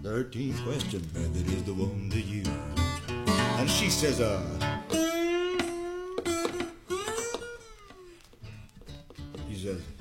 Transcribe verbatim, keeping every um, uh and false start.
Thirteenth question, and that is the one to you. And she says, uh, he says,